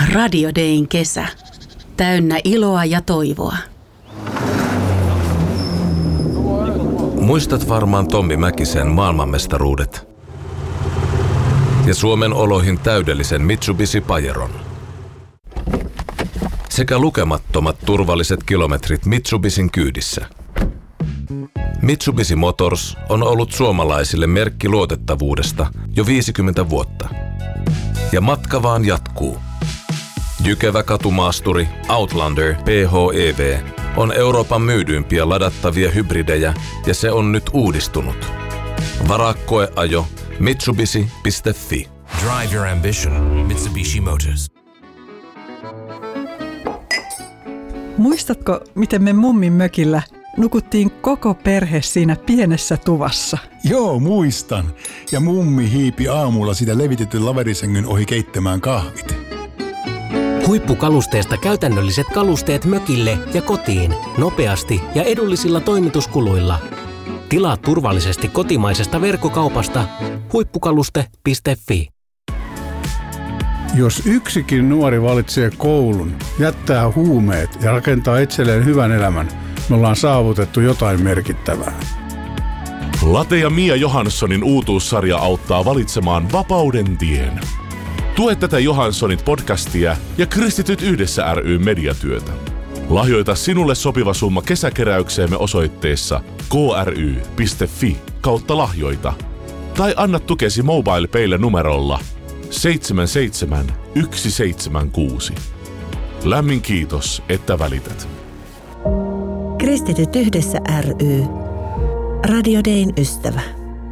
Radio Dayn kesä. Täynnä iloa ja toivoa. Muistat varmaan Tommi Mäkisen maailmanmestaruudet ja Suomen oloihin täydellisen Mitsubishi Pajeron. Sekä lukemattomat turvalliset kilometrit Mitsubishin kyydissä. Mitsubishi Motors on ollut suomalaisille merkki luotettavuudesta jo 50 vuotta. Ja matka vaan jatkuu. Jykevä katumaasturi Outlander PHEV on Euroopan myydyimpiä ladattavia hybridejä ja se on nyt uudistunut. Varaa koeajo Mitsubishi.fi. Drive your ambition. Mitsubishi Motors. Muistatko, miten me mummin mökillä nukuttiin koko perhe siinä pienessä tuvassa? Joo, muistan. Ja mummi hiipi aamulla sitä levitetyn laverisängyn ohi keittämään kahvit. Huippukalusteesta käytännölliset kalusteet mökille ja kotiin. Nopeasti ja edullisilla toimituskuluilla. Tilaa turvallisesti kotimaisesta verkkokaupasta huippukaluste.fi. Jos yksikin nuori valitsee koulun, jättää huumeet ja rakentaa itselleen hyvän elämän, me ollaan saavutettu jotain merkittävää. Late ja Mia Johanssonin uutuussarja auttaa valitsemaan vapauden tien. Tue tätä Johanssonit podcastia ja Kristityt yhdessä ry mediatyötä. Lahjoita sinulle sopiva summa kesäkeräykseemme osoitteessa kry.fi/lahjoita tai anna tukesi MobilePaylle numerolla 77176. Lämmin kiitos, että välität. Kristityt yhdessä ry. Radio Dayn ystävä.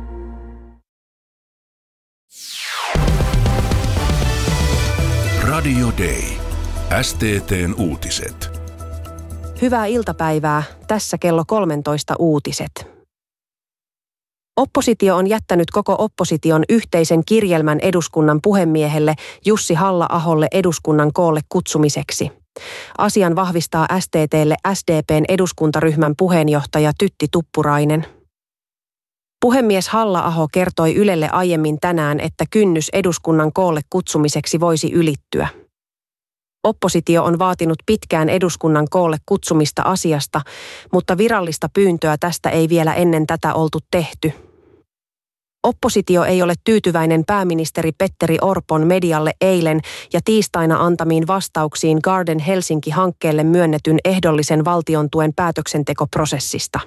Radio Day. STT:n uutiset. Hyvää iltapäivää. Tässä kello 13 uutiset. Oppositio on jättänyt koko opposition yhteisen kirjelmän eduskunnan puhemiehelle Jussi Halla-aholle eduskunnan koolle kutsumiseksi. Asian vahvistaa STT:lle SDP:n eduskuntaryhmän puheenjohtaja Tytti Tuppurainen. Puhemies Halla-aho kertoi Ylelle aiemmin tänään, että kynnys eduskunnan koolle kutsumiseksi voisi ylittyä. Oppositio on vaatinut pitkään eduskunnan koolle kutsumista asiasta, mutta virallista pyyntöä tästä ei vielä ennen tätä oltu tehty. Oppositio ei ole tyytyväinen pääministeri Petteri Orpon medialle eilen ja tiistaina antamiin vastauksiin Garden Helsinki-hankkeelle myönnetyn ehdollisen valtiontuen päätöksentekoprosessista.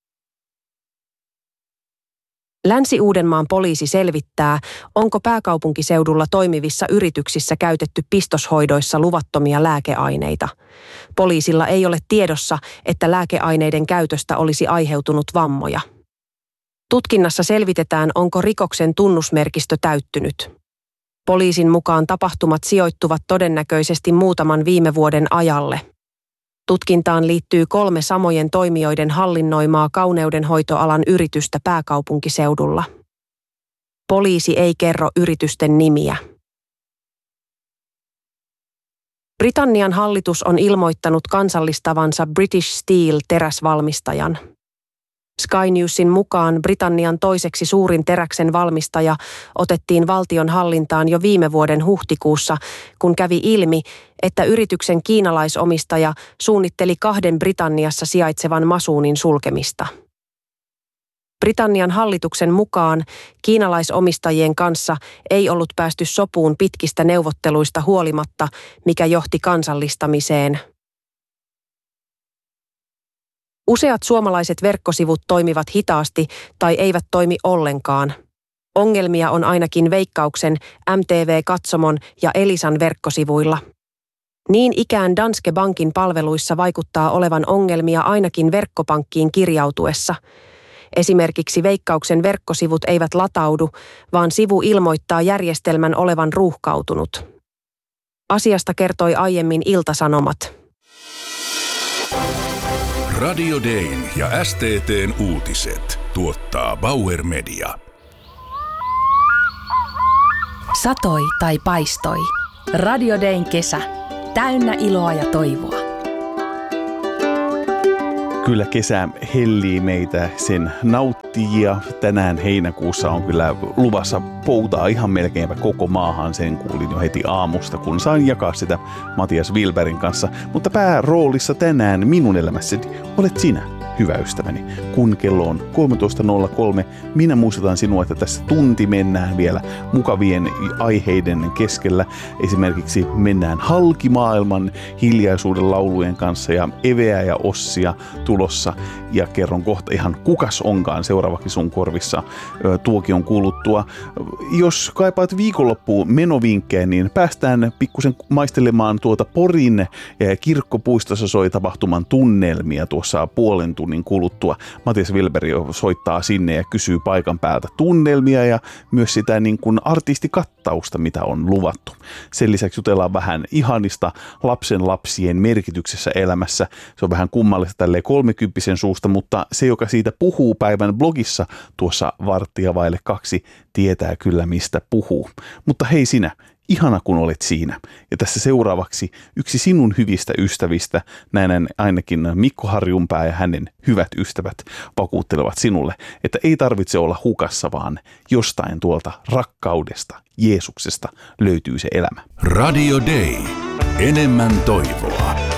Länsi-Uudenmaan poliisi selvittää, onko pääkaupunkiseudulla toimivissa yrityksissä käytetty pistoshoidoissa luvattomia lääkeaineita. Poliisilla ei ole tiedossa, että lääkeaineiden käytöstä olisi aiheutunut vammoja. Tutkinnassa selvitetään, onko rikoksen tunnusmerkistö täyttynyt. Poliisin mukaan tapahtumat sijoittuvat todennäköisesti muutaman viime vuoden ajalle. Tutkintaan liittyy 3 samojen toimijoiden hallinnoimaa kauneudenhoitoalan yritystä pääkaupunkiseudulla. Poliisi ei kerro yritysten nimiä. Britannian hallitus on ilmoittanut kansallistavansa British Steel-teräsvalmistajan. Sky Newsin mukaan Britannian toiseksi suurin teräksen valmistaja otettiin valtion hallintaan jo viime vuoden huhtikuussa, kun kävi ilmi, että yrityksen kiinalaisomistaja suunnitteli 2 Britanniassa sijaitsevan masuunin sulkemista. Britannian hallituksen mukaan kiinalaisomistajien kanssa ei ollut päästy sopuun pitkistä neuvotteluista huolimatta, mikä johti kansallistamiseen. Useat suomalaiset verkkosivut toimivat hitaasti tai eivät toimi ollenkaan. Ongelmia on ainakin Veikkauksen, MTV-katsomon ja Elisan verkkosivuilla. Niin ikään Danske Bankin palveluissa vaikuttaa olevan ongelmia ainakin verkkopankkiin kirjautuessa. Esimerkiksi Veikkauksen verkkosivut eivät lataudu, vaan sivu ilmoittaa järjestelmän olevan ruuhkautunut. Asiasta kertoi aiemmin Ilta-Sanomat. Radio Dayn ja STT:n uutiset tuottaa Bauer Media. Satoi tai paistoi. Radio Dayn kesä. Täynnä iloa ja toivoa. Kyllä kesä hellii meitä sen nauttajia. Tänään heinäkuussa on kyllä luvassa poutaa ihan melkeinpä koko maahan. Sen kuulin jo heti aamusta, kun sain jakaa sitä Matias Wilbergin kanssa. Mutta pääroolissa tänään minun elämässäni olet sinä, hyvä ystäväni. Kun kello on 13.03, minä muistutan sinua, että tässä tunti mennään vielä mukavien aiheiden keskellä. Esimerkiksi mennään halkimaailman hiljaisuuden laulujen kanssa ja Eveä ja Ossia tulossa. Ja kerron kohta ihan kukas onkaan seuraavaksi sun korvissa tuokion kuluttua. Jos kaipaat viikonloppuun menovinkkejä, niin päästään pikkusen maistelemaan tuota Porin kirkkopuistossa soi tapahtuman tunnelmia tuossa puolen tunnin kuluttua. Matias Wilberg soittaa sinne ja kysyy paikan päältä tunnelmia ja myös sitä niin kuin artistikattausta, mitä on luvattu. Sen lisäksi jutellaan vähän ihanista lapsen lapsien merkityksessä elämässä. Se on vähän kummallista tälleen 30 suusta, mutta se, joka siitä puhuu päivän blogissa tuossa 1:02, tietää kyllä mistä puhuu. Mutta hei sinä, ihana kun olet siinä. Ja tässä seuraavaksi yksi sinun hyvistä ystävistä, näin ainakin Mikko Harjunpää ja hänen hyvät ystävät vakuuttelevat sinulle, että ei tarvitse olla hukassa, vaan jostain tuolta rakkaudesta, Jeesuksesta löytyy se elämä. Radio Day. Enemmän toivoa.